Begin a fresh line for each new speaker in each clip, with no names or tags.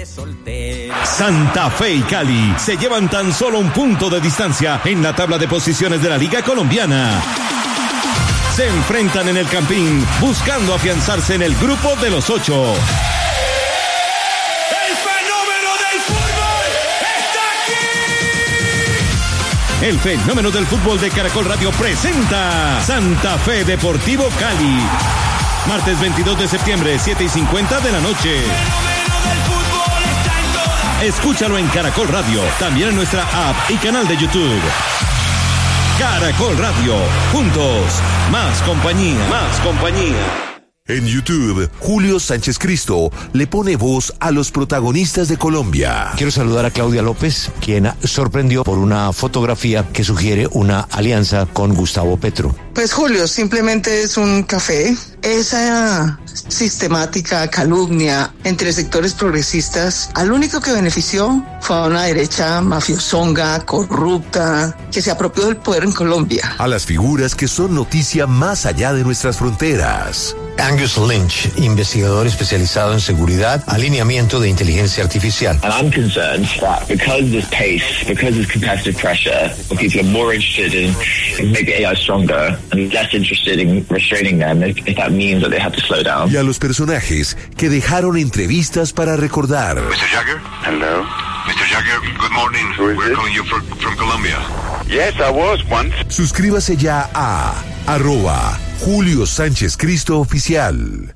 Santa Fe y Cali se llevan tan solo un punto de distancia en la tabla de posiciones de la Liga Colombiana. Se enfrentan en el Campín buscando afianzarse en el grupo de los 8. El fenómeno del fútbol de Caracol Radio presenta Santa Fe Deportivo Cali. Martes 22 de septiembre, 7:50 de la noche. Escúchalo en Caracol Radio, también en nuestra app y canal de YouTube. Caracol Radio, juntos, más compañía, más compañía.
En YouTube, Julio Sánchez Cristo le pone voz a los protagonistas de Colombia.
Quiero saludar a Claudia López, quien sorprendió por una fotografía que sugiere una alianza con Gustavo Petro.
Pues Julio, simplemente es un café. Esa sistemática calumnia entre sectores progresistas, al único que benefició fue a una derecha mafiosonga, corrupta, que se apropió del poder en Colombia.
A las figuras que son noticia más allá de nuestras fronteras.
Angus Lynch, investigador especializado en seguridad, alineamiento de inteligencia artificial.
And I'm concerned that because there's pace, because there's competitive pressure, people are more interested in making AI stronger and less interested in restraining them if that means that they have to slow down.
Y a los personajes que dejaron entrevistas para recordar.
Mr. Jagger? Hello. Mr. Jagger, good morning. We're calling you from Colombia. Yes, I was once.
Suscríbase ya a @Julio Sánchez Cristo Oficial.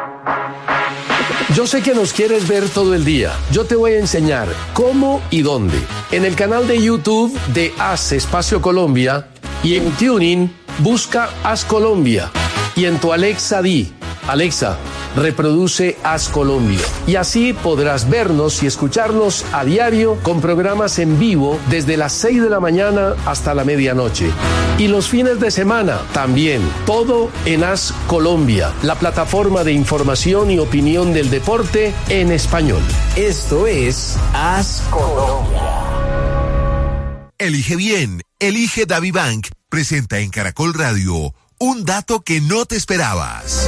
Yo sé que nos quieres ver todo el día. Yo te voy a enseñar cómo y dónde. En el canal de YouTube de Haz Espacio Colombia y en TuneIn busca Haz Colombia. Y en tu Alexa di, Alexa, reproduce Haz Colombia. Y así podrás vernos y escucharnos a diario con programas en vivo desde las 6 de la mañana hasta la medianoche. Y los fines de semana también, todo en Haz Colombia, la plataforma de información y opinión del deporte en español.
Esto es Haz Colombia.
Elige bien, elige DaviBank. Presenta en Caracol Radio un dato que no te esperabas.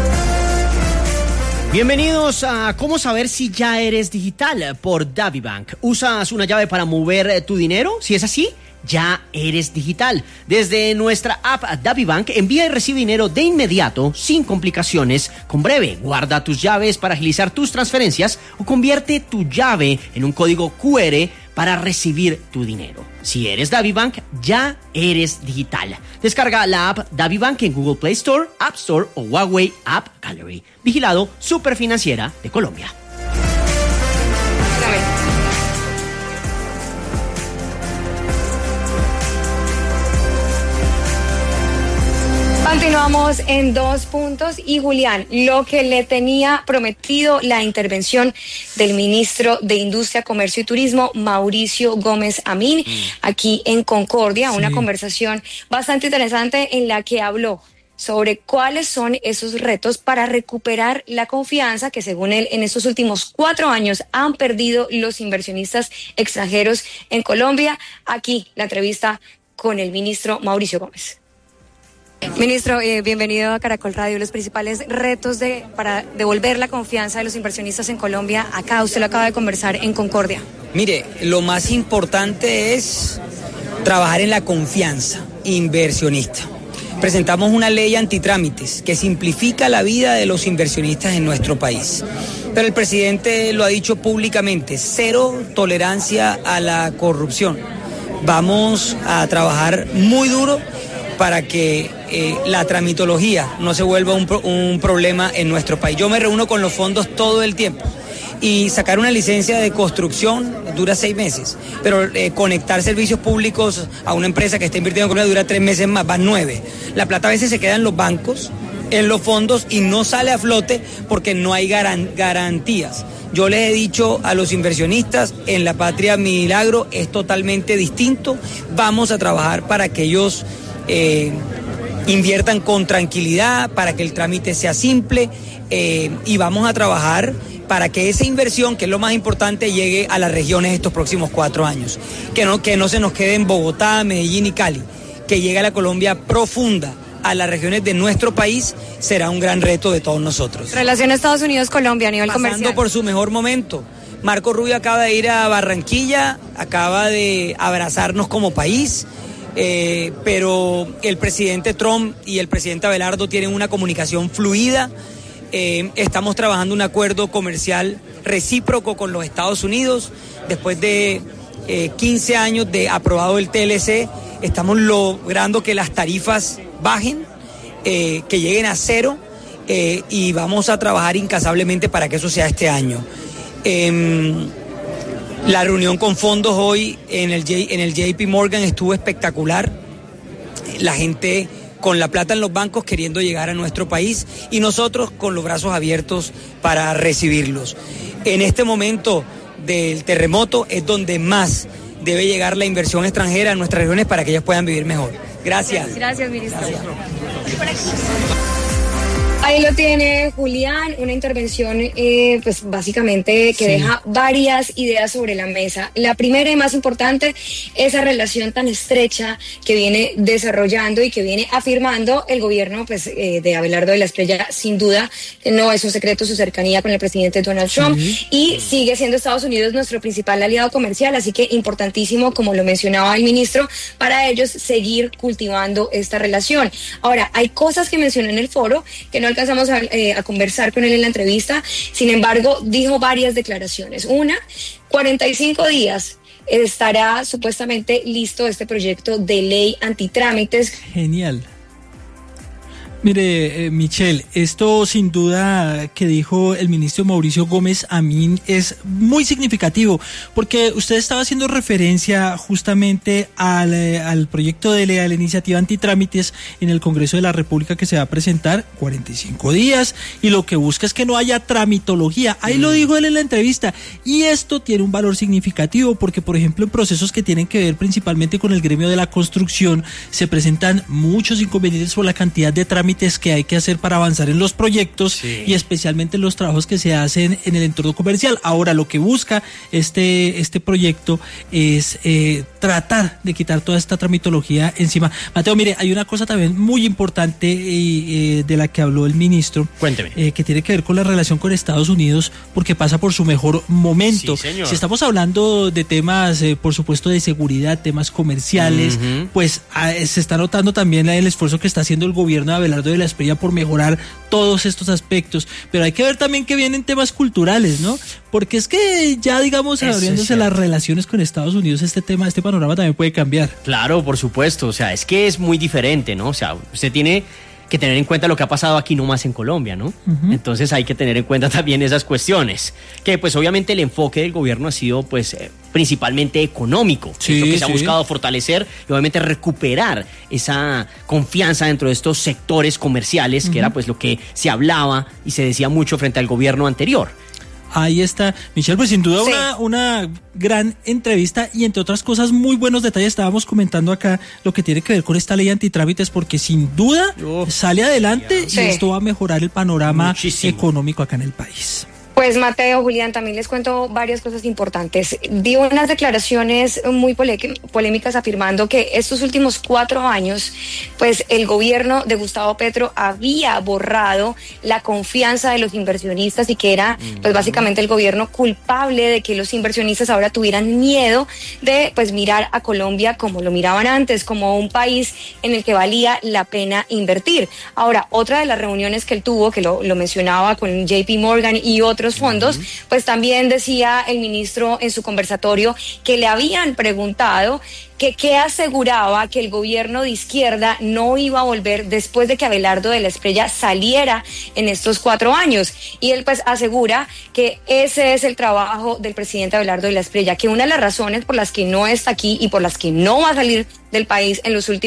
Bienvenidos a ¿Cómo saber si ya eres digital? Por DaviBank. ¿Usas una llave para mover tu dinero? Si es así, ya eres digital. Desde nuestra app DaviBank, envía y recibe dinero de inmediato, sin complicaciones, con Breve. Guarda tus llaves para agilizar tus transferencias o convierte tu llave en un código QR para recibir tu dinero. Si eres DaviBank, ya eres digital. Descarga la app DaviBank en Google Play Store, App Store o Huawei App Gallery. Vigilado Superfinanciera de Colombia.
Continuamos en 2 puntos y Julián, lo que le tenía prometido la intervención del ministro de Industria, Comercio y Turismo, Mauricio Gómez Amín, aquí en Concordia, una conversación bastante interesante en la que habló sobre cuáles son esos retos para recuperar la confianza que, según él, en estos últimos 4 años han perdido los inversionistas extranjeros en Colombia. Aquí la entrevista con el ministro Mauricio Gómez. Ministro, bienvenido a Caracol Radio. Los principales retos para devolver la confianza de los inversionistas en Colombia, acá usted lo acaba de conversar en Concordia.
Mire, lo más importante es trabajar en la confianza inversionista. Presentamos una ley antitrámites que simplifica la vida de los inversionistas en nuestro país. Pero el presidente lo ha dicho públicamente, 0 tolerancia a la corrupción. Vamos a trabajar muy duro para que la tramitología no se vuelva un problema en nuestro país. Yo me reúno con los fondos todo el tiempo y sacar una licencia de construcción dura 6 meses, pero conectar servicios públicos a una empresa que está invirtiendo en Colombia dura 3 meses más, va 9. La plata a veces se queda en los bancos, en los fondos y no sale a flote porque no hay garantías. Yo les he dicho a los inversionistas, en la patria milagro es totalmente distinto. Vamos a trabajar para que ellos inviertan con tranquilidad, para que el trámite sea simple y vamos a trabajar para que esa inversión, que es lo más importante, llegue a las regiones estos próximos 4 años. Que no se nos quede en Bogotá, Medellín y Cali, que llegue a la Colombia profunda, a las regiones de nuestro país, será un gran reto de todos nosotros.
Relación Estados Unidos-Colombia a nivel comercial.
Pasando por su mejor momento. Marco Rubio acaba de ir a Barranquilla, acaba de abrazarnos como país, pero el presidente Trump y el presidente Abelardo tienen una comunicación fluida. Estamos trabajando un acuerdo comercial recíproco con los Estados Unidos. Después de 15 años de aprobado el TLC, estamos logrando que las tarifas bajen, que lleguen a cero, y vamos a trabajar incansablemente para que eso sea este año. La reunión con fondos hoy en el JP Morgan estuvo espectacular. La gente con la plata en los bancos queriendo llegar a nuestro país y nosotros con los brazos abiertos para recibirlos. En este momento del terremoto es donde más debe llegar la inversión extranjera a nuestras regiones para que ellas puedan vivir mejor. Gracias.
Gracias, ministro. Ahí lo tiene Julián, una intervención pues básicamente que deja varias ideas sobre la mesa. La primera y más importante, esa relación tan estrecha que viene desarrollando y que viene afirmando el gobierno pues de Abelardo de la Espriella. Sin duda no es un secreto su cercanía con el presidente Donald Trump, y sigue siendo Estados Unidos nuestro principal aliado comercial, así que importantísimo, como lo mencionaba el ministro, para ellos seguir cultivando esta relación. Ahora, hay cosas que mencionó en el foro que no alcanzamos a conversar con él en la entrevista. Sin embargo, dijo varias declaraciones. Una, 45 días estará supuestamente listo este proyecto de ley antitrámites.
Genial. Mire, Michelle, esto sin duda que dijo el ministro Mauricio Gómez Amín es muy significativo, porque usted estaba haciendo referencia justamente al proyecto de ley, a la iniciativa antitrámites en el Congreso de la República que se va a presentar 45 días, y lo que busca es que no haya tramitología. Ahí lo dijo él en la entrevista, y esto tiene un valor significativo porque, por ejemplo, en procesos que tienen que ver principalmente con el gremio de la construcción, se presentan muchos inconvenientes por la cantidad de trámites que hay que hacer para avanzar en los proyectos, y especialmente en los trabajos que se hacen en el entorno comercial. Ahora, lo que busca este proyecto es tratar de quitar toda esta tramitología encima. Mateo, mire, hay una cosa también muy importante de la que habló el ministro.
Cuénteme.
Que tiene que ver con la relación con Estados Unidos, porque pasa por su mejor momento.
Sí, señor.
Si estamos hablando de temas, por supuesto, de seguridad, temas comerciales, pues se está notando también el esfuerzo que está haciendo el gobierno de Abelardo de la Espriella por mejorar todos estos aspectos, pero hay que ver también que vienen temas culturales, ¿no? Porque es que ya, digamos, abriéndose las relaciones con Estados Unidos, este panorama también puede cambiar.
Claro, por supuesto, o sea, es que es muy diferente, ¿no? O sea, usted tiene que tener en cuenta lo que ha pasado aquí nomás en Colombia, ¿no? Entonces hay que tener en cuenta también esas cuestiones, que pues obviamente el enfoque del gobierno ha sido pues principalmente económico, es lo que se ha buscado fortalecer y obviamente recuperar esa confianza dentro de estos sectores comerciales, que era pues lo que se hablaba y se decía mucho frente al gobierno anterior.
Ahí está, Michelle, pues sin duda una gran entrevista, y entre otras cosas muy buenos detalles. Estábamos comentando acá lo que tiene que ver con esta ley antitrámites, porque sin duda sale adelante y esto va a mejorar el panorama económico acá en el país.
Pues Mateo, Julián, también les cuento varias cosas importantes. Dio unas declaraciones muy polémicas afirmando que estos últimos 4 años, pues el gobierno de Gustavo Petro había borrado la confianza de los inversionistas, y que era pues básicamente el gobierno culpable de que los inversionistas ahora tuvieran miedo de pues mirar a Colombia como lo miraban antes, como un país en el que valía la pena invertir. Ahora, otra de las reuniones que él tuvo, que lo mencionaba con JP Morgan y otros fondos, pues también decía el ministro en su conversatorio que le habían preguntado que qué aseguraba que el gobierno de izquierda no iba a volver después de que Abelardo de la Espriella saliera en estos 4 años. Y él pues asegura que ese es el trabajo del presidente Abelardo de la Espriella, que una de las razones por las que no está aquí y por las que no va a salir del país en los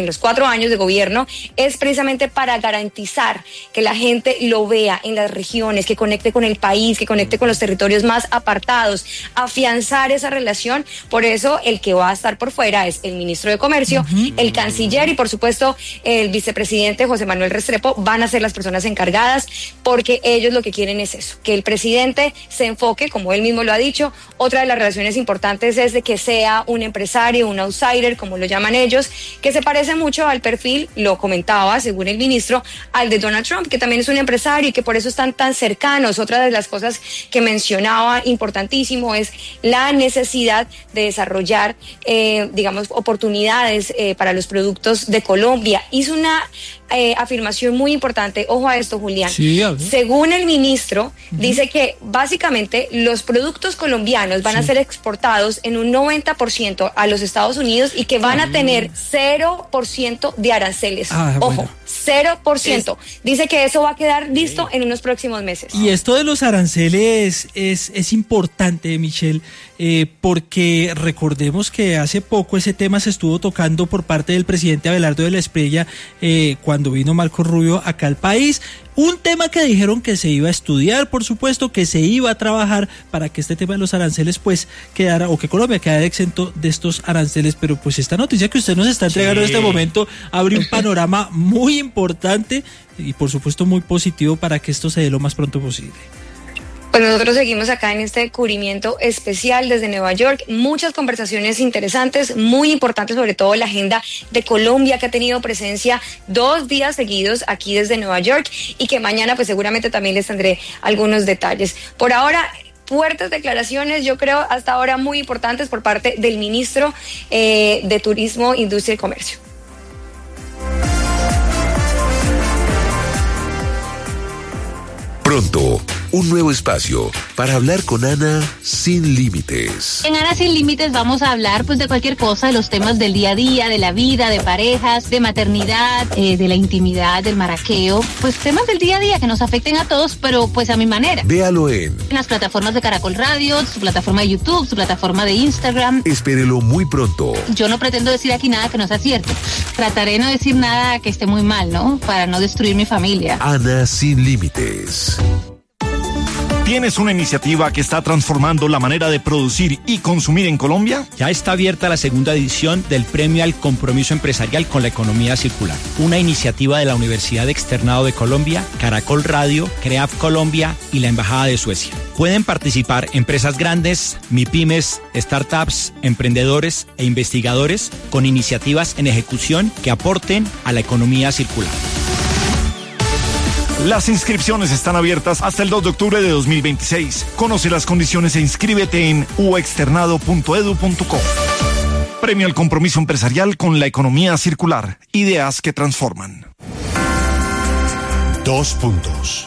4 años de gobierno es precisamente para garantizar que la gente lo vea en las regiones, que conecte con el país, que conecte con los territorios más apartados, afianzar esa relación. Por eso el que va a estar por fuera es el ministro de Comercio, el canciller y por supuesto el vicepresidente José Manuel Restrepo van a ser las personas encargadas, porque ellos lo que quieren es eso, que el presidente se enfoque, como él mismo lo ha dicho. Otra de las relaciones importantes es de que sea un empresario, un outsider, como lo llaman ellos, que se parece mucho al perfil, lo comentaba según el ministro, al de Donald Trump, que también es un empresario y que por eso están tan cercanos. Otra de las las cosas que mencionaba importantísimo es la necesidad de desarrollar, digamos, oportunidades para los productos de Colombia. Hizo una afirmación muy importante, ojo a esto, Julián.
Sí,
según el ministro, dice que básicamente los productos colombianos van a ser exportados en un 90% a los Estados Unidos y que van a tener 0% de aranceles. Ojo, 0%. Dice que eso va a quedar listo en unos próximos meses.
Y esto de los aranceles es importante, Michelle, porque recordemos que hace poco ese tema se estuvo tocando por parte del presidente Abelardo de la Espriella cuando vino Marco Rubio acá al país. Un tema que dijeron que se iba a estudiar, por supuesto, que se iba a trabajar para que este tema de los aranceles pues quedara, o que Colombia quedara exento de estos aranceles, pero pues esta noticia que usted nos está entregando en este momento abre un panorama muy importante y por supuesto muy positivo para que esto se dé lo más pronto posible.
Pues nosotros seguimos acá en este cubrimiento especial desde Nueva York. Muchas conversaciones interesantes, muy importantes, sobre todo la agenda de Colombia, que ha tenido presencia 2 días seguidos aquí desde Nueva York y que mañana pues seguramente también les tendré algunos detalles. Por ahora, fuertes declaraciones, yo creo hasta ahora muy importantes por parte del ministro de Turismo, Industria y Comercio.
Pronto, un nuevo espacio para hablar con Ana sin límites.
En Ana sin límites vamos a hablar pues de cualquier cosa, de los temas del día a día, de la vida, de parejas, de maternidad, de la intimidad, del maraqueo, pues temas del día a día que nos afecten a todos, pero pues a mi manera.
Véalo en
las plataformas de Caracol Radio, su plataforma de YouTube, su plataforma de Instagram.
Espérelo muy pronto.
Yo no pretendo decir aquí nada que no sea cierto. Trataré de no decir nada que esté muy mal, ¿no? Para no destruir mi familia.
Ana sin límites.
¿Tienes una iniciativa que está transformando la manera de producir y consumir en Colombia?
Ya está abierta la segunda edición del Premio al Compromiso Empresarial con la Economía Circular, una iniciativa de la Universidad Externado de Colombia, Caracol Radio, CREAF Colombia y la Embajada de Suecia. Pueden participar empresas grandes, MIPYMES, startups, emprendedores e investigadores con iniciativas en ejecución que aporten a la economía circular.
Las inscripciones están abiertas hasta el 2 de octubre de 2026. Conoce las condiciones e inscríbete en uexternado.edu.co. Premio al Compromiso Empresarial con la Economía Circular. Ideas que transforman.
2 puntos.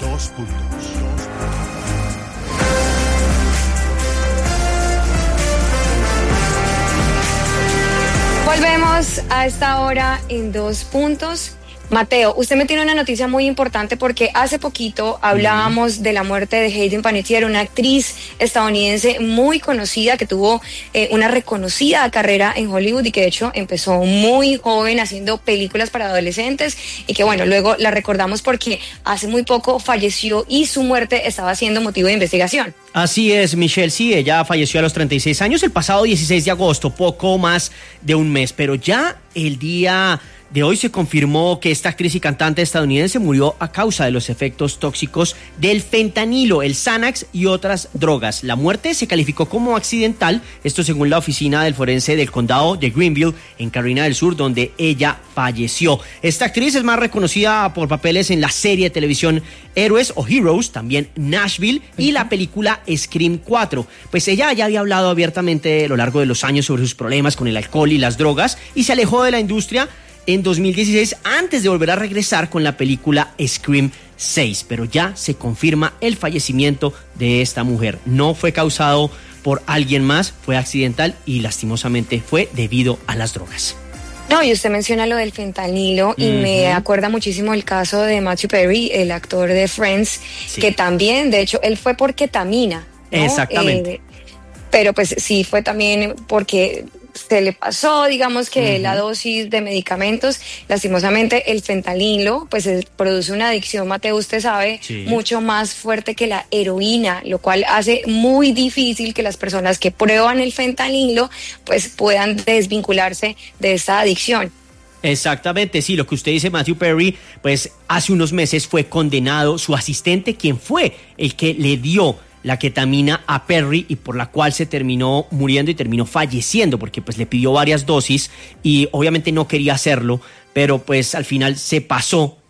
Volvemos a esta hora en 2 puntos. Mateo, usted me tiene una noticia muy importante porque hace poquito hablábamos de la muerte de Hayden Panettiere, una actriz estadounidense muy conocida que tuvo una reconocida carrera en Hollywood y que de hecho empezó muy joven haciendo películas para adolescentes y que bueno, luego la recordamos porque hace muy poco falleció y su muerte estaba siendo motivo de investigación.
Así es, Michelle, sí, ella falleció a los 36 años el pasado 16 de agosto, poco más de un mes, pero ya el día de hoy se confirmó que esta actriz y cantante estadounidense murió a causa de los efectos tóxicos del fentanilo, el Xanax y otras drogas. La muerte se calificó como accidental, esto según la oficina del forense del condado de Greenville, en Carolina del Sur, donde ella falleció. Esta actriz es más reconocida por papeles en la serie de televisión Héroes o Heroes, también Nashville y la película Scream 4. Pues ella ya había hablado abiertamente a lo largo de los años sobre sus problemas con el alcohol y las drogas y se alejó de la industria en 2016 antes de volver a regresar con la película Scream 6, pero ya se confirma el fallecimiento de esta mujer. No fue causado por alguien más, fue accidental y lastimosamente fue debido a las drogas.
No, y usted menciona lo del fentanilo y me acuerda muchísimo el caso de Matthew Perry, el actor de Friends, que también, de hecho, él fue por ketamina, ¿no?
Exactamente.
Pero pues sí, fue también porque se le pasó, digamos que la dosis de medicamentos, lastimosamente el fentanilo, pues produce una adicción, Mateo, usted sabe, mucho más fuerte que la heroína, lo cual hace muy difícil que las personas que prueban el fentanilo, pues puedan desvincularse de esta adicción.
Exactamente, sí, lo que usted dice, Matthew Perry, pues hace unos meses fue condenado su asistente, quien fue el que le dio la ketamina a Perry y por la cual se terminó muriendo y terminó falleciendo porque pues le pidió varias dosis y obviamente no quería hacerlo, pero pues al final se pasó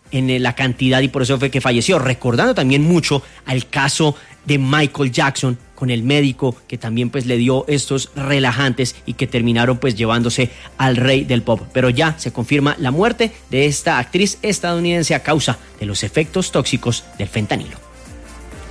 en la cantidad y por eso fue que falleció, recordando también mucho al caso de Michael Jackson con el médico que también pues le dio estos relajantes y que terminaron pues llevándose al rey del pop. Pero ya se confirma la muerte de esta actriz estadounidense a causa de los efectos tóxicos del fentanilo.